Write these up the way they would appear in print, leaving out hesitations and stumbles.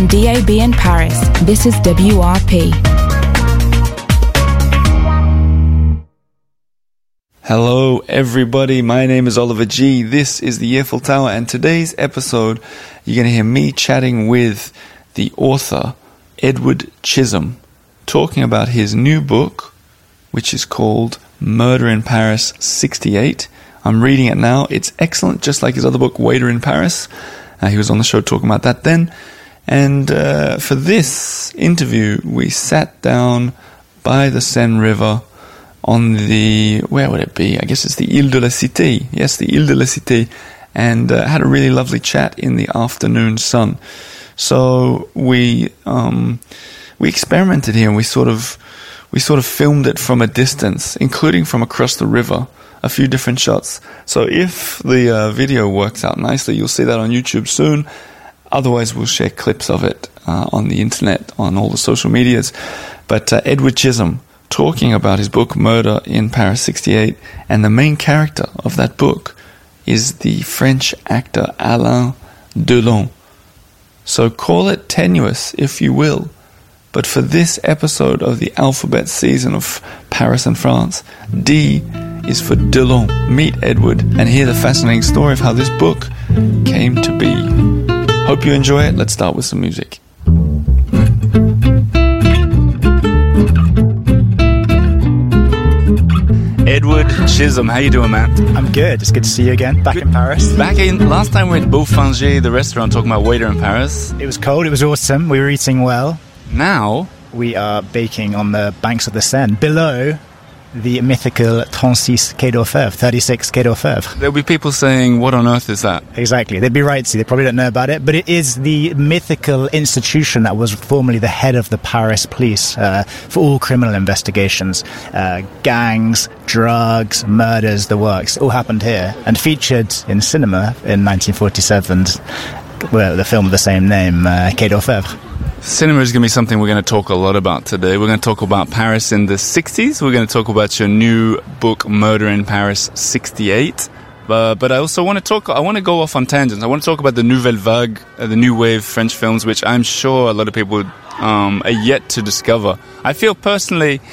DAB in Paris, this is WRP. Hello everybody, my name is Oliver G. This is the Eiffel Tower, and today's episode you're going to hear me chatting with the author Edward Chisholm, talking about his new book, which is called Murder in Paris 68. I'm reading it now. It's excellent, just like his other book, Waiter in Paris. He was on the show talking about that then. And for this interview, we sat down by the Seine River on the, where would it be? I guess it's the Ile de la Cité. Yes, the Ile de la Cité. And had a really lovely chat in the afternoon sun. So we experimented here, and we sort of filmed it from a distance, including from across the river, a few different shots. So if the video works out nicely, you'll see that on YouTube soon. Otherwise, we'll share clips of it on the internet, on all the social medias. But Edward Chisholm talking about his book, Murder in Paris 68, and the main character of that book is the French actor Alain Delon. So call it tenuous, if you will. But for this episode of the Alphabet season of Paris and France, D is for Delon. Meet Edward and hear the fascinating story of how this book came to be. Hope you enjoy it. Let's start with some music. Edward Chisholm, how you doing, man? I'm good. It's good to see you again. Back in Paris. Last time we were at Beaufanger, the restaurant, talking about Waiter in Paris. It was cold. It was awesome. We were eating well. Now we are baking on the banks of the Seine, below the mythical 36 Quai d'Orfèvre, 36 Quai d'Orfèvre. There'll be people saying, what on earth is that? Exactly. They'd be right to. They probably don't know about it. But it is the mythical institution that was formerly the head of the Paris police for all criminal investigations. Gangs, drugs, murders, the works. It all happened here and featured in cinema in 1947, the film of the same name, Quai d'Orfèvre. Cinema is going to be something we're going to talk a lot about today. We're going to talk about Paris in the 60s. We're going to talk about your new book, Murder in Paris 68. But I also want to go off on tangents. I want to talk about the Nouvelle Vague, the new wave French films, which I'm sure a lot of people are yet to discover. I feel personally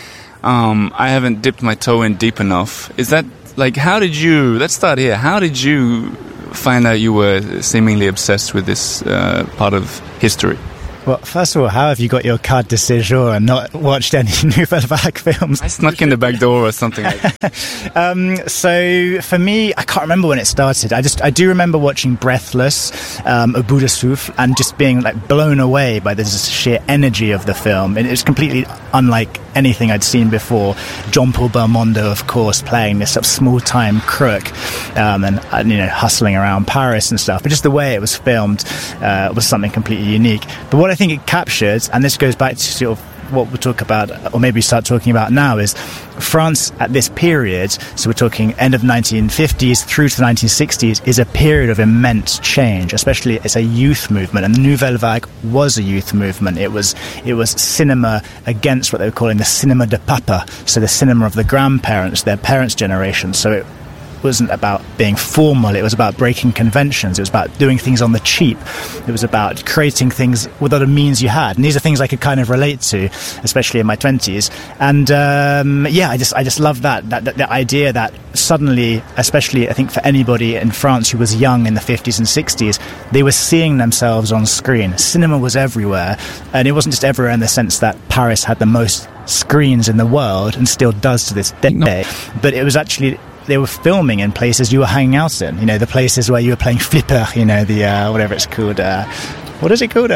I haven't dipped my toe in deep enough. Is that, let's start here. How did you find out you were seemingly obsessed with this part of history? Well, first of all, how have you got your carte de séjour and not watched any Nouvelle Vague films? I snuck in the back door or something like that. So, for me, I can't remember when it started. I do remember watching Breathless, Au bout de souffle, and just being blown away by the sheer energy of the film. And it was completely unlike anything I'd seen before. Jean-Paul Belmondo, of course, playing this sort of small-time crook, and hustling around Paris and stuff. But just the way it was filmed was something completely unique. But what I think it captured, and this goes back to sort of what we'll talk about, or maybe start talking about now, is France at this period, so we're talking end of 1950s through to the 1960s, is a period of immense change, especially it's a youth movement, and the Nouvelle Vague was a youth movement. It was cinema against what they were calling the cinema de papa, so the cinema of the grandparents, their parents' generation. So it wasn't about being formal, it was about breaking conventions, it was about doing things on the cheap, it was about creating things with other means you had, and these are things I could kind of relate to, especially in my 20s. And I just love that the idea that suddenly, especially I think for anybody in France who was young in the 50s and 60s, they were seeing themselves on screen. Cinema was everywhere, and it wasn't just everywhere in the sense that Paris had the most screens in the world and still does to this day, but it was actually they were filming in places you were hanging out in, the places where you were playing flipper, the whatever it's called, what is it called?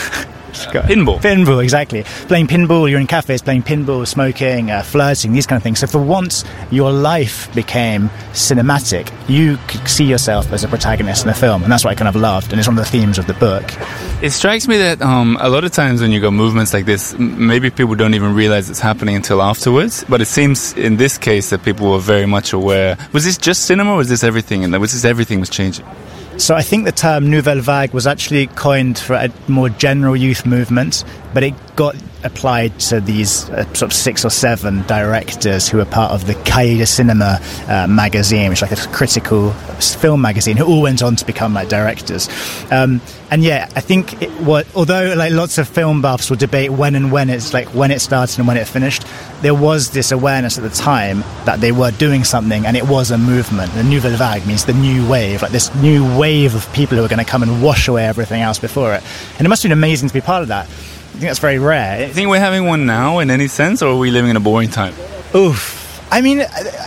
Pinball. Pinball, exactly. Playing pinball, you're in cafes playing pinball, smoking, flirting, these kind of things. So for once, your life became cinematic. You could see yourself as a protagonist in a film, and that's what I kind of loved, and it's one of the themes of the book. It strikes me that a lot of times when you got movements like this, maybe people don't even realize it's happening until afterwards, but it seems in this case that people were very much aware. Was this just cinema, or was this everything? And was this everything was changing? So I think the term Nouvelle Vague was actually coined for a more general youth movement, but it got applied to these sort of 6 or 7 directors who were part of the Cahiers de Cinema magazine, which is like a critical film magazine, who all went on to become like directors. And yeah, I think although like lots of film buffs will debate when it started and when it finished, there was this awareness at the time that they were doing something, and it was a movement. The Nouvelle Vague means the new wave, like this new wave of people who are going to come and wash away everything else before it. And it must have been amazing to be part of that. I think that's very rare. Do you think we're having one now in any sense, or are we living in a boring time? Oof. I mean,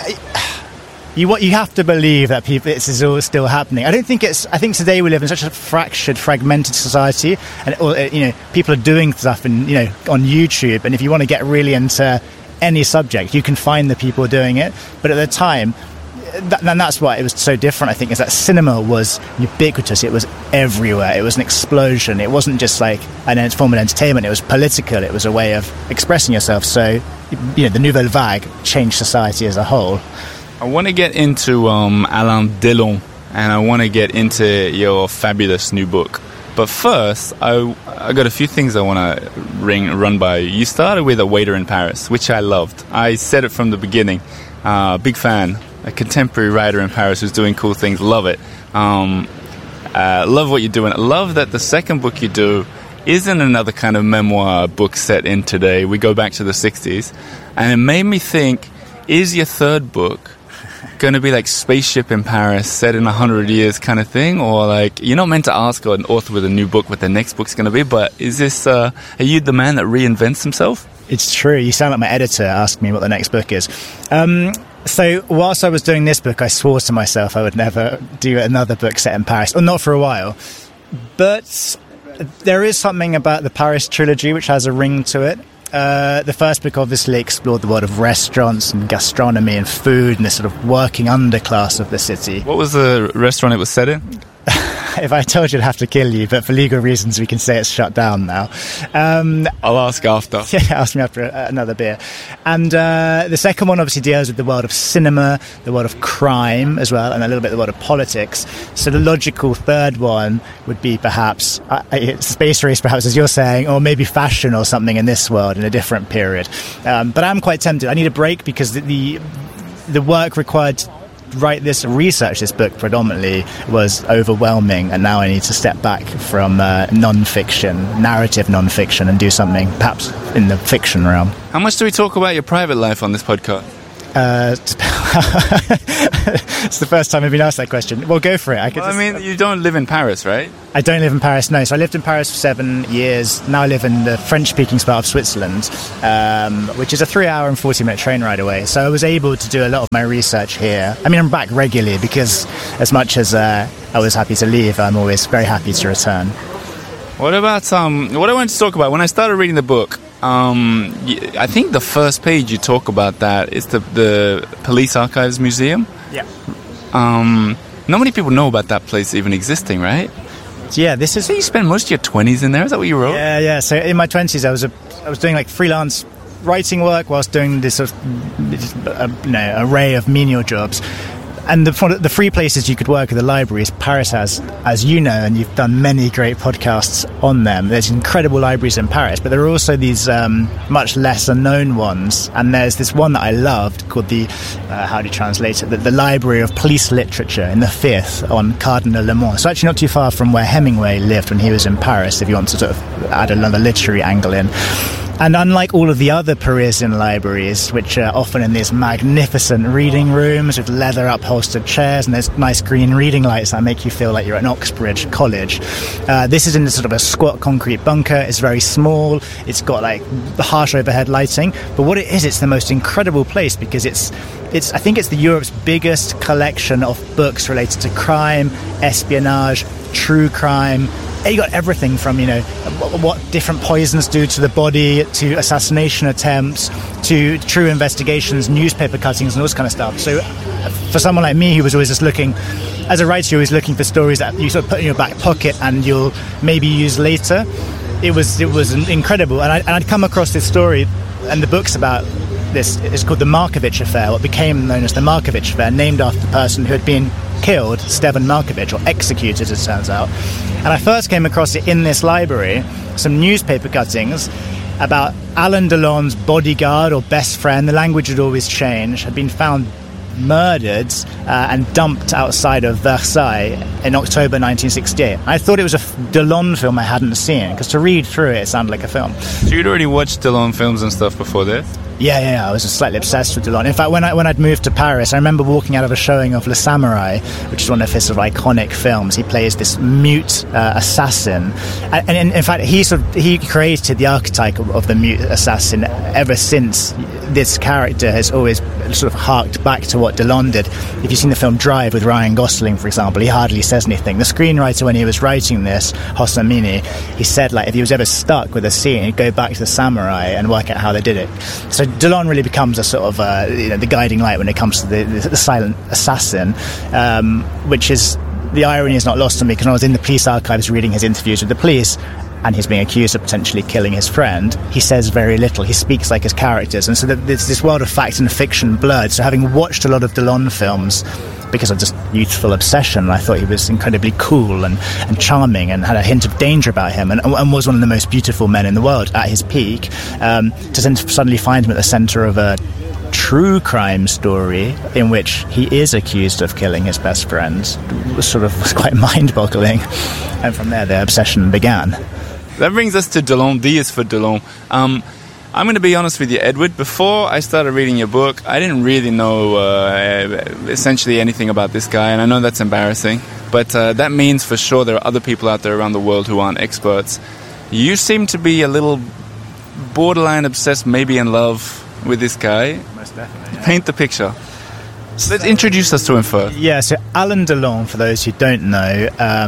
you have to believe that this is all still happening. I think today we live in such a fractured, fragmented society, and people are doing stuff on YouTube, and if you want to get really into any subject, you can find the people doing it. But at the time, and that's why it was so different, I think, is that cinema was ubiquitous. It was everywhere. It was an explosion. It wasn't just like a form of entertainment. It was political. It was a way of expressing yourself. So, the Nouvelle Vague changed society as a whole. I want to get into Alain Delon, and I want to get into your fabulous new book. But first, I got a few things I want to run by you. You started with A Waiter in Paris, which I loved. I said it from the beginning. Big fan. A contemporary writer in Paris who's doing cool things. Love it. Love what you're doing. Love that the second book you do isn't another kind of memoir book set in today. We go back to the 60s. And it made me think, is your third book going to be like Spaceship in Paris set in 100 years kind of thing? Or like, you're not meant to ask an author with a new book what their next book's going to be, but is this, are you the man that reinvents himself? It's true. You sound like my editor asking me what the next book is. So whilst I was doing this book, I swore to myself I would never do another book set in Paris, or not for a while. But there is something about the Paris trilogy which has a ring to it. The first book obviously explored the world of restaurants and gastronomy and food and the sort of working underclass of the city. What was the restaurant it was set in? If I told you, I'd have to kill you, but for legal reasons we can say it's shut down now. I'll ask after. Yeah, ask me after another beer. And the second one obviously deals with the world of cinema, the world of crime as well, and a little bit the world of politics. So the logical third one would be perhaps space race, perhaps, as you're saying, or maybe fashion or something in this world in a different period. But I'm quite tempted. I need a break because the work required to research this book predominantly was overwhelming, and now I need to step back from narrative non-fiction, and do something perhaps in the fiction realm. How much do we talk about your private life on this podcast? It's the first time I've been asked that question. Well, go for it. You don't live in Paris, right? I don't live in Paris, no. So I lived in Paris for 7 years. Now I live in the French-speaking part of Switzerland, which is a 3-hour and 40-minute train ride away. So I was able to do a lot of my research here. I mean, I'm back regularly because as much as I was happy to leave, I'm always very happy to return. What about what I wanted to talk about when I started reading the book? I think the first page you talk about that is the Police Archives Museum. Yeah. Not many people know about that place even existing, right? Yeah, this is. So you spent most of your 20s in there? Is that what you wrote? Yeah. So in my 20s, I was doing like freelance writing work whilst doing this sort of array of menial jobs. And the free places you could work at the libraries, Paris has, as you know, and you've done many great podcasts on them. There's incredible libraries in Paris, but there are also these much lesser known ones. And there's this one that I loved called the, how do you translate it? The Library of Police Literature in the 5th on Cardinal Lemon. So actually not too far from where Hemingway lived when he was in Paris, if you want to sort of add another literary angle in. And unlike all of the other Parisian libraries, which are often in these magnificent reading rooms with leather upholstered chairs and there's nice green reading lights that make you feel like you're at an Oxbridge college, this is in sort of a squat concrete bunker. It's very small. It's got like harsh overhead lighting. But what it is, it's the most incredible place because it's I think it's Europe's biggest collection of books related to crime, espionage, true crime. You got everything from, what different poisons do to the body, to assassination attempts, to true investigations, newspaper cuttings, and all this kind of stuff. So for someone like me who was always just looking, as a writer, you're always looking for stories that you sort of put in your back pocket and you'll maybe use later, it was incredible. And I'd come across this story, and the book's about this. It's called the Markovitch Affair, what became known as the Markovitch Affair, named after the person who had been killed, Stevan Markovitch, or executed, as it turns out. And I first came across it in this library, some newspaper cuttings, about Alain Delon's bodyguard or best friend. The language had always changed. Had been found murdered and dumped outside of Versailles in October 1968. I thought it was a Delon film I hadn't seen, because to read through it sounded like a film. So you'd already watched Delon films and stuff before this? Yeah, I was slightly obsessed with Delon. In fact, when I'd moved to Paris, I remember walking out of a showing of Le Samouraï, which is one of his sort of iconic films. He plays this mute assassin, and in fact, he created the archetype of the mute assassin. Ever since, this character has always sort of harked back to what Delon did. If you've seen the film Drive with Ryan Gosling, for example, he hardly says anything. The screenwriter, when he was writing this, Hosseini, he said, like, if he was ever stuck with a scene, he'd go back to the Samurai and work out how they did it. So Delon really becomes a sort of the guiding light when it comes to the silent assassin, which is, the irony is not lost on me, because I was in the police archives reading his interviews with the police, and he's being accused of potentially killing his friend. He says very little. He speaks like his characters, and so there's this world of fact and fiction blurred. So having watched a lot of Delon films, because of just youthful obsession, I thought he was incredibly cool and charming, and had a hint of danger about him, and was one of the most beautiful men in the world at his peak. To then suddenly find him at the centre of a true crime story in which he is accused of killing his best friend was quite mind-boggling. And from there, the obsession began. That brings us to Delon. D is for Delon. I'm going to be honest with you, Edward. Before I started reading your book, I didn't really know essentially anything about this guy, and I know that's embarrassing, but that means for sure there are other people out there around the world who aren't experts. You seem to be a little borderline obsessed, maybe in love with this guy. Most definitely. Yeah. Paint the picture. So let's introduce us to him first. Yeah, so Alain Delon, for those who don't know,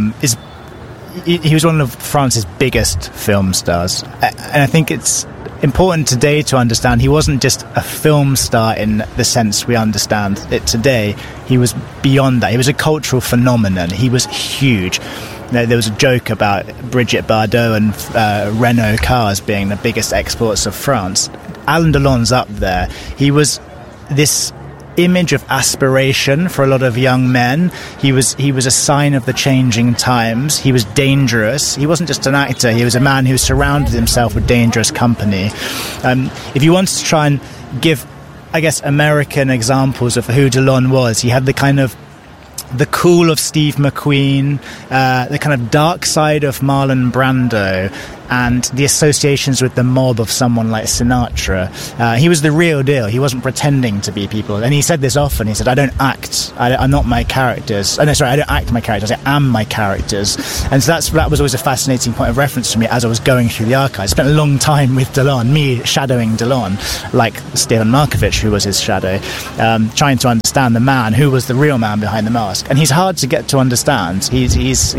he was one of France's biggest film stars. And I think it's important today to understand he wasn't just a film star in the sense we understand it today. He was beyond that. He was a cultural phenomenon. He was huge. There was a joke about Brigitte Bardot and Renault cars being the biggest exports of France. Alain Delon's up there. He was this image of aspiration for a lot of young men. He was a sign of the changing times. He was dangerous. He wasn't just an actor. He was a man who surrounded himself with dangerous company. If you wanted to try and give, I guess, American examples of who Delon was, he had the kind of the cool of Steve McQueen, the kind of dark side of Marlon Brando, and the associations with the mob of someone like Sinatra. He was the real deal. He wasn't pretending to be people. And he said this often. He said, I don't act. I'm not my characters. I don't act my characters. I am my characters. And so that was always a fascinating point of reference for me as I was going through the archives. I spent a long time with Delon, me shadowing Delon, like Stefan Markovic, who was his shadow, trying to understand the man who was the real man behind the mask. And he's hard to get to understand. He's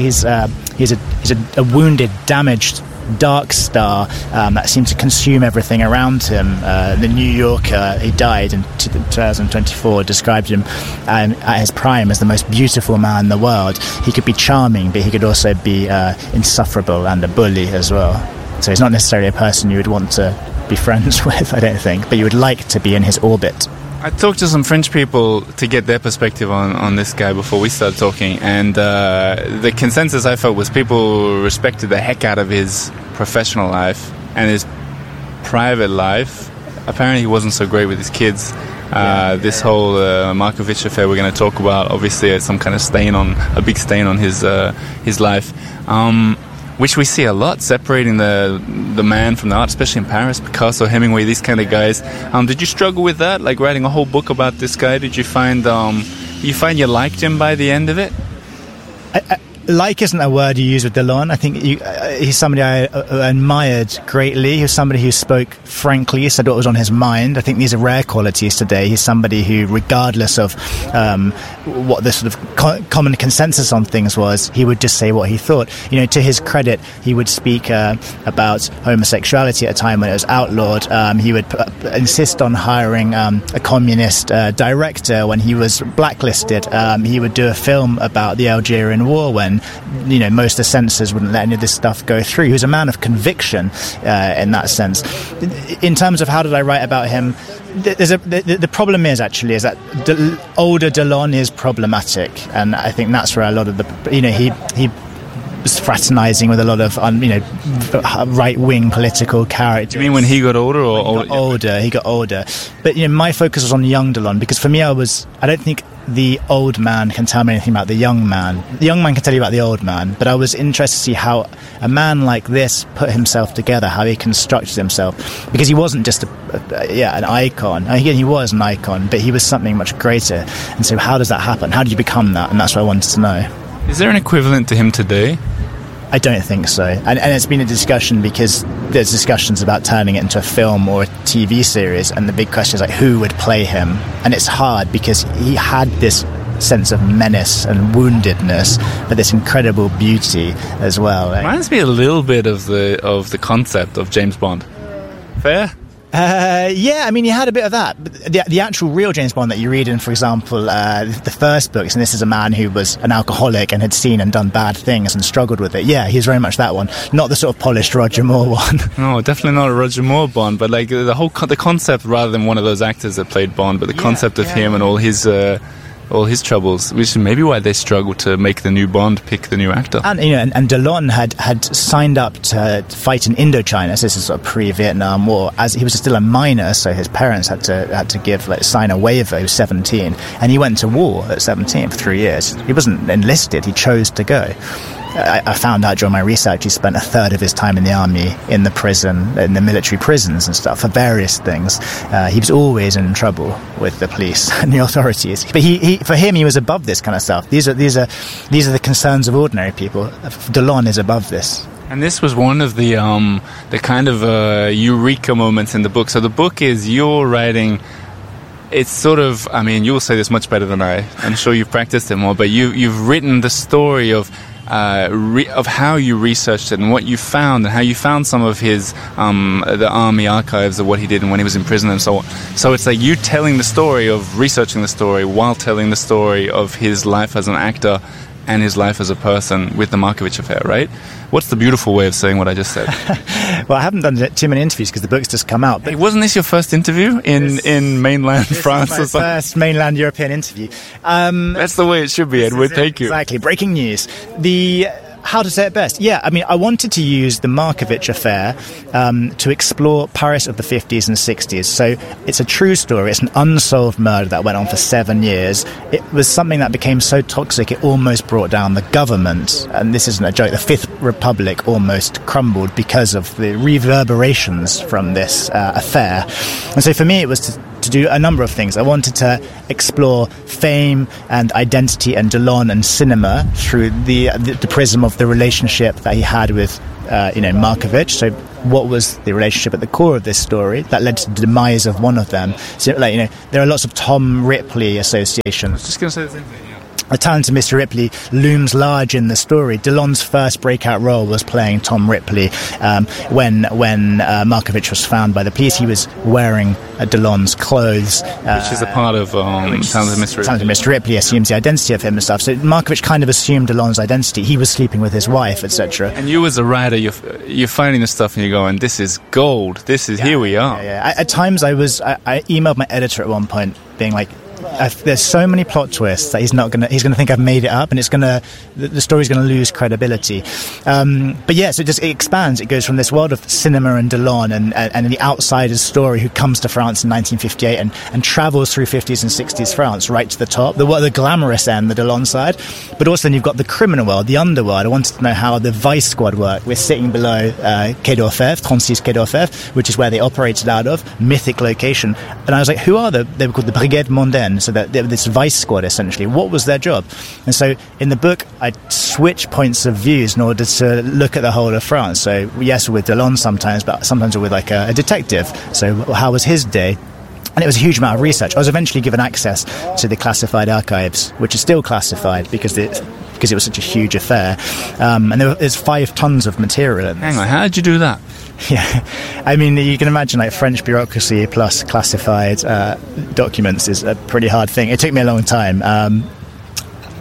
a wounded, damaged, dark star that seemed to consume everything around him. The New Yorker, he died in 2024, described him at his prime as the most beautiful man in the world. He could be charming, but he could also be insufferable and a bully as well. So he's not necessarily a person you would want to be friends with, I don't think, but you would like to be in his orbit. I talked to some French people to get their perspective on this guy before we started talking, and the consensus I felt was people respected the heck out of his professional life and his private life. Apparently he wasn't so great with his kids. This whole Markovic affair we're going to talk about, obviously it's some kind of a big stain on his life, which we see a lot, separating the man from the art, especially in Paris. Picasso, Hemingway, these kind of guys. Did you struggle with that, like writing a whole book about this guy? Did you find you liked him by the end of it? Like isn't a word you use with Delon. I think he's somebody I admired greatly. He was somebody who spoke frankly, said what was on his mind. I think these are rare qualities today. He's somebody who, regardless of what the sort of common consensus on things was, he would just say what he thought. You know, to his credit, he would speak about homosexuality at a time when it was outlawed. He would insist on hiring a communist director when he was blacklisted. He would do a film about the Algerian War when, you know, most of the censors wouldn't let any of this stuff go through. He was a man of conviction in that sense. In terms of how did I write about him, the problem is that older Delon is problematic, and I think that's where a lot of the, you know, he was fraternising with a lot of right-wing political characters. Do you mean when he got older or older? He got older. But my focus was on young Delon, because for me I don't think the old man can tell me anything about the young man. The young man can tell you about the old man, but I was interested to see how a man like this put himself together, how he constructed himself, because he wasn't just an icon. Again, he was an icon, but he was something much greater. And so how does that happen? How do you become that? And that's what I wanted to know. Is there an equivalent to him today? I don't think so. And it's been a discussion, because there's discussions about turning it into a film or a TV series, and the big question is like, who would play him? And it's hard because he had this sense of menace and woundedness, but this incredible beauty as well. Reminds me a little bit of the concept of James Bond. Fair? Yeah, I mean, you had a bit of that. But the actual real James Bond that you read in, for example, the first books, and this is a man who was an alcoholic and had seen and done bad things and struggled with it. Yeah, he's very much that one. Not the sort of polished Roger Moore one. No, definitely not a Roger Moore Bond, but like the concept, rather than one of those actors that played Bond, but the concept of him and all his troubles, which is maybe why they struggled to make the new Bond pick the new actor. And and Delon had signed up to fight in Indochina. So this is sort of pre-Vietnam War. As he was still a minor, so his parents had to sign a waiver. He was 17, and he went to war at 17 for 3 years. He wasn't enlisted; he chose to go. I found out during my research he spent a third of his time in the army, in the prison, in the military prisons and stuff, for various things. He was always in trouble with the police and the authorities. But for him, he was above this kind of stuff. These are the concerns of ordinary people. Delon is above this. And this was one of the kind of eureka moments in the book. So the book is your writing. It's sort of, I mean, you'll say this much better than I. I'm sure you've practiced it more, but you've written the story of how you researched it and what you found, and how you found some of his the army archives of what he did and when he was in prison and so on. So it's like you telling the story of researching the story while telling the story of his life as an actor and his life as a person with the Markovitch affair, right? What's the beautiful way of saying what I just said? Well, I haven't done too many interviews because the book's just come out. But wasn't this your first interview in mainland France? This is my first mainland European interview. That's the way it should be, Edward. Thank you. Exactly. Breaking news. How to say it best? Yeah, I mean, I wanted to use the Markovitch affair to explore Paris of the 50s and 60s. So it's a true story. It's an unsolved murder that went on for 7 years. It was something that became so toxic it almost brought down the government. And this isn't a joke. The Fifth Republic almost crumbled because of the reverberations from this affair. And so for me, it was to do a number of things. I wanted to explore fame and identity and Delon and cinema through the prism of the relationship that he had with Markovitch. So what was the relationship at the core of this story that led to the demise of one of them? So there are lots of Tom Ripley associations. I was just going to say the same thing. The talented Mr. Ripley looms large in the story. Delon's first breakout role was playing Tom Ripley. When Markovitch was found by the police, he was wearing Delon's clothes. Which is a part of Talented Mr. Ripley. Talented Mr. Ripley assumes the identity of him and stuff. So Markovitch kind of assumed Delon's identity. He was sleeping with his wife, etc. And you as a writer, you're finding this stuff and you're going, this is gold. This is, here we are. Yeah. At times I emailed my editor at one point being like, there's so many plot twists that he's going to think I've made it up, and the story's going to lose credibility. But yeah, so it expands. It goes from this world of cinema and Delon and the outsider's story who comes to France in 1958 and travels through 50s and 60s France right to the top, the glamorous end, the Delon side. But also then you've got the criminal world, the underworld. I wanted to know how the Vice Squad work. We're sitting below Quai d'Orfèvre, 36 Quai d'Orfèvre, which is where they operated out of, mythic location. And I was like, who are they? They were called the Brigade Mondaine. So that this Vice Squad, essentially, what was their job? And so in the book I switch points of views in order to look at the whole of France. So yes, with Delon sometimes, but sometimes with like a detective. So how was his day? And it was a huge amount of research. I was eventually given access to the classified archives, which is still classified because it was such a huge affair. And there's 5 tons of material in this. Hang on, how did you do that? Yeah, I mean, you can imagine like French bureaucracy plus classified documents is a pretty hard thing. It took me a long time.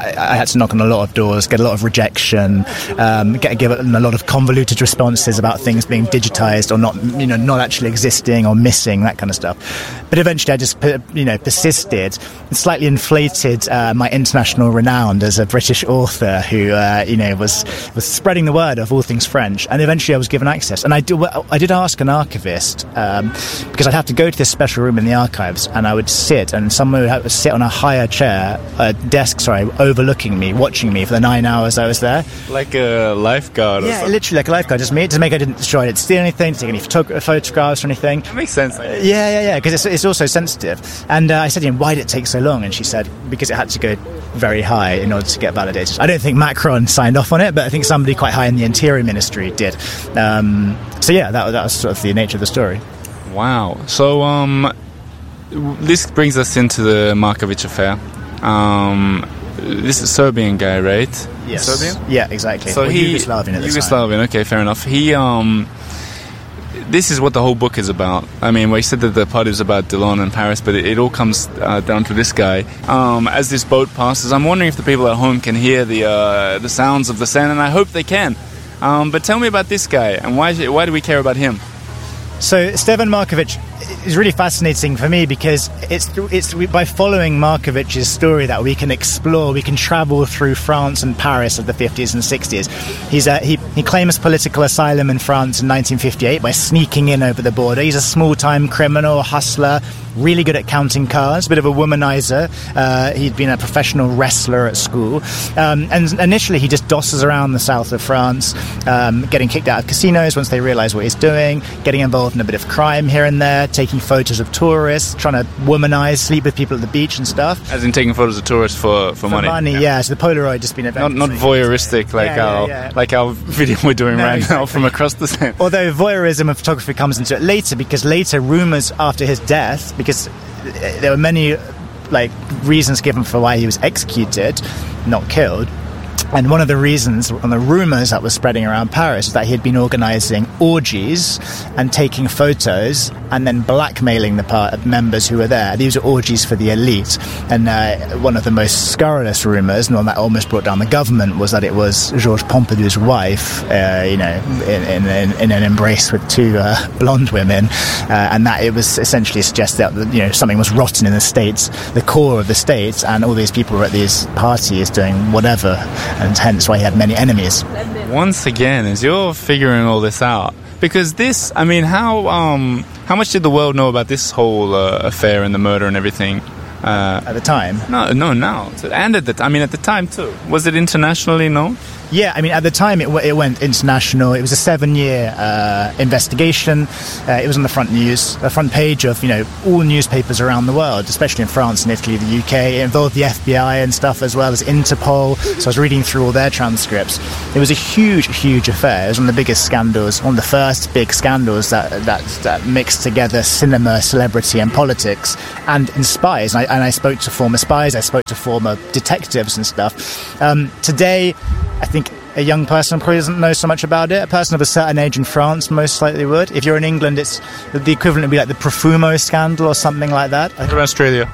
I had to knock on a lot of doors, get a lot of rejection, given a lot of convoluted responses about things being digitized or not actually existing or missing, that kind of stuff. But eventually I just persisted and slightly inflated my international renown as a British author who was spreading the word of all things French, and eventually I was given access. And I did ask an archivist, because I'd have to go to this special room in the archives, and I would sit, and someone would sit on a higher desk, overlooking me, watching me for the 9 hours I was there. Like a lifeguard or something? Yeah, literally like a lifeguard, just me, to make sure I didn't steal anything, to take any photographs or anything. That makes sense. Yeah, because it's also sensitive. And I said, why did it take so long? And she said, because it had to go very high in order to get validated. I don't think Macron signed off on it, but I think somebody quite high in the Interior Ministry did. That was sort of the nature of the story. Wow. So this brings us into the Markovic affair. This is a Serbian guy, right? Yes. Serbian? Yeah, exactly. So Yugoslavian at the time. Okay, fair enough. This is what the whole book is about. I mean, we said that the part is about Dillon and Paris, but it all comes down to this guy. As this boat passes, I'm wondering if the people at home can hear the sounds of the Seine, and I hope they can. But tell me about this guy, and why do we care about him? So Stevan Markovic is really fascinating for me because it's by following Markovic's story that we can explore, we can travel through France and Paris of the 50s and 60s. He claims political asylum in France in 1958 by sneaking in over the border. He's a small-time criminal, hustler, really good at counting cards, a bit of a womanizer. He'd been a professional wrestler at school. And initially he just dosses around the south of France, getting kicked out of casinos once they realise what he's doing, getting involved in a bit of crime here and there, taking photos of tourists, trying to womanize, sleep with people at the beach and stuff. As in taking photos of tourists for money? For money, yeah. So the Polaroid just been invented. Not voyeuristic like our video we're doing now from across the Seine. Although voyeurism and photography comes into it later, because later rumours after his death, because there were many reasons given for why he was executed, not killed. And one of the reasons, on the rumours that was spreading around Paris, was that he had been organising orgies and taking photos and then blackmailing the part of members who were there. These were orgies for the elite. And one of the most scurrilous rumours, and one that almost brought down the government, was that it was Georges Pompidou's wife, in an embrace with two blonde women, and that it was essentially suggests that something was rotten in the states, the core of the states, and all these people were at these parties doing whatever. And hence why he had many enemies. Once again, as you're figuring all this out, because this, I mean, how much did the world know about this whole affair and the murder and everything? At the time? No, now. And at the time too. Was it internationally known? Yeah, I mean, at the time it went international. It was a 7-year investigation. It was on the front page of all newspapers around the world, especially in France and Italy, the UK. It involved the FBI and stuff, as well as Interpol. So I was reading through all their transcripts. It was a huge, huge affair. It was one of the biggest scandals, one of the first big scandals that mixed together cinema, celebrity, and politics, and in spies. And I spoke to former spies. I spoke to former detectives and stuff. Today, I think a young person probably doesn't know so much about it. A person of a certain age in France most likely would. If you're in England, it's the equivalent would be like the Profumo scandal or something like that. What about Australia?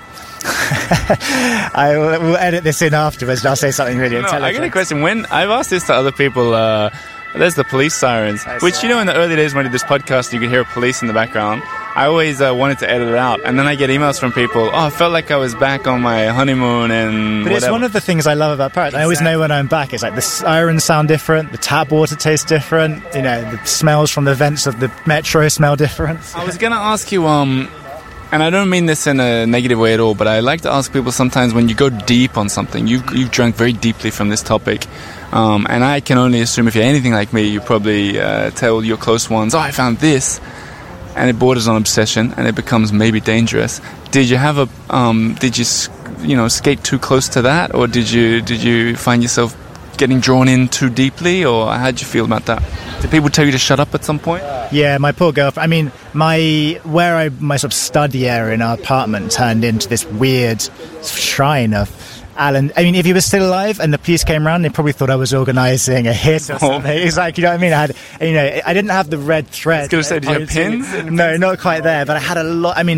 I will edit this in afterwards and I'll say something really intelligent. I got a question. When I've asked this to other people, there's the police sirens, which in the early days when I did this podcast, you could hear police in the background. I always wanted to edit it out, and then I get emails from people. I felt like I was back on my honeymoon and. But whatever. It's one of the things I love about Paris. Exactly. I always know when I'm back. It's like the sirens sound different, the tap water tastes different. The smells from the vents of the metro smell different. I was gonna ask you, and I don't mean this in a negative way at all, but I like to ask people sometimes when you go deep on something. You've drunk very deeply from this topic. And I can only assume if you're anything like me, you probably tell your close ones, I found this. And it borders on obsession, and it becomes maybe dangerous. Did you have did you skate too close to that, or did you find yourself getting drawn in too deeply, or how did you feel about that? Did people tell you to shut up at some point? Yeah, my poor girlfriend. I mean, my sort of study area in our apartment turned into this weird shrine of Alan. I mean, if he was still alive and the police came around, they probably thought I was organising a hit or something. It's like, you know what I mean? I didn't have the red thread. I was going to say, did you have pins? No, not quite there, but I had a lot. I mean,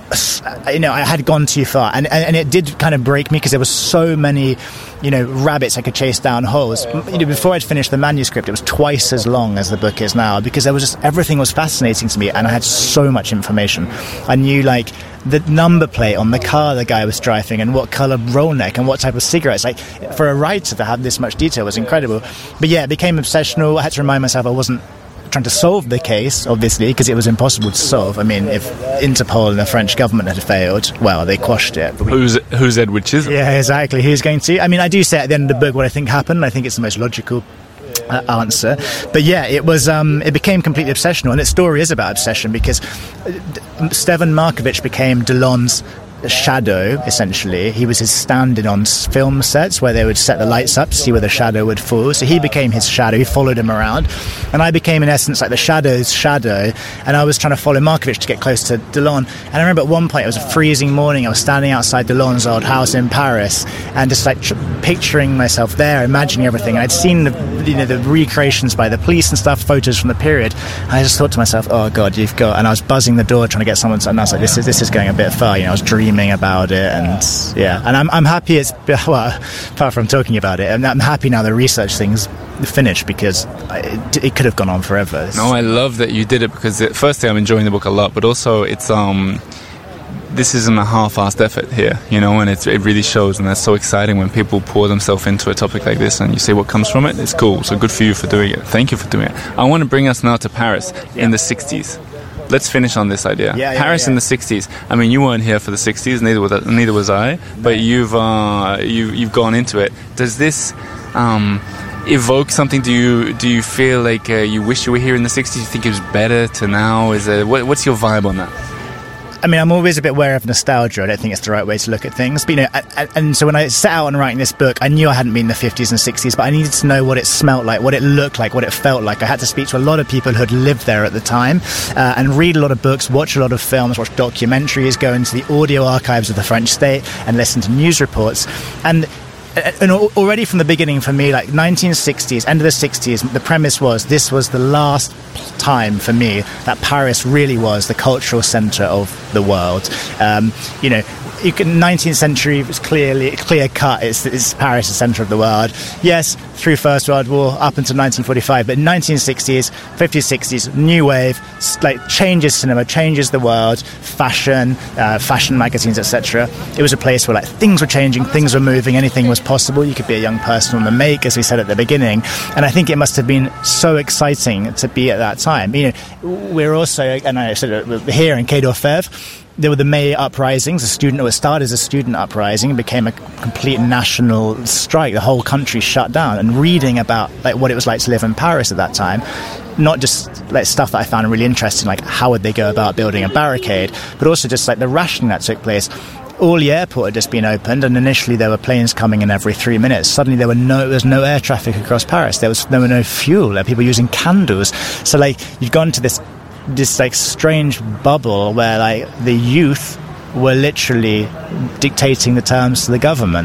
I had gone too far, and it did kind of break me because there was so many, rabbits I could chase down holes. Before I'd finished the manuscript, it was twice as long as the book is now, because there was just, everything was fascinating to me, and I had so much information. I knew the number plate on the car the guy was driving, and what colour roll neck, and what type of cigarettes. For a writer to have this much detail was incredible. But yeah, it became obsessional. I had to remind myself I wasn't trying to solve the case, obviously, because it was impossible to solve. I mean, if Interpol and the French government had failed, well, they quashed it. Who's Edward Chisholm? Yeah, exactly. Who's going to? I mean, I do say at the end of the book what I think happened. I think it's the most logical answer. But yeah, it was. It became completely obsessional, and its story is about obsession, because Stevan Markovich became Delon's shadow, essentially. He was his stand-in on film sets where they would set the lights up to see where the shadow would fall. So he became his shadow. He followed him around, and I became, in essence, like the shadow's shadow, and I was trying to follow Markovich to get close to Delon. And I remember at one point, it was a freezing morning, I was standing outside Delon's old house in Paris, and just picturing myself there, imagining everything. And I'd seen the recreations by the police and stuff, photos from the period. And I just thought to myself, oh God, you've got... And I was buzzing the door trying to get someone to... And I was like, this is going a bit far. I was dreaming about it, and yeah, and I'm happy it's, well, apart from talking about it, I'm happy now the research thing's finished, because it could have gone on forever. No, I love that you did it, because firstly, I'm enjoying the book a lot, but also it's this isn't a half-assed effort here, and it really shows, and that's so exciting when people pour themselves into a topic like this and you see what comes from it. It's cool. So good for you for doing it. Thank you for doing it. I want to bring us now to Paris in the 60s. Let's finish on this idea. Paris in the 60s. I mean, you weren't here for the 60s, neither was I, but you've gone into it. Does this evoke something? Do you feel like you wish you were here in the 60s? Do you think it was better to now? What's your vibe on that? I mean, I'm always a bit aware of nostalgia. I don't think it's the right way to look at things. But, and so when I set out on writing this book, I knew I hadn't been in the 50s and 60s, but I needed to know what it smelt like, what it looked like, what it felt like. I had to speak to a lot of people who had lived there at the time, and read a lot of books, watch a lot of films, watch documentaries, go into the audio archives of the French state and listen to news reports. And already from the beginning for me, 1960s, end of the 60s, the premise was this was the last time for me that Paris really was the cultural centre of the world. 19th century was clear cut. It's Paris, the centre of the world. Yes, through First World War up until 1945, but 1960s, 50s, 60s, new wave, changes cinema, changes the world, fashion magazines, etc. It was a place where things were changing, things were moving, anything was possible. You could be a young person on the make, as we said at the beginning, and I think it must have been so exciting to be at that time. We're also, and I said here in Quai d'Orfèvre, there were the May uprisings. It started as a student uprising and became a complete national strike. The whole country shut down. And reading about what it was like to live in Paris at that time, not just stuff that I found really interesting, like how would they go about building a barricade, but also just the rationing that took place. Orly Airport had just been opened, and initially there were planes coming in every 3 minutes. Suddenly there was no air traffic across Paris. There were no fuel. There were people using candles. So you've gone to this strange bubble where the youth were literally dictating the terms to the government.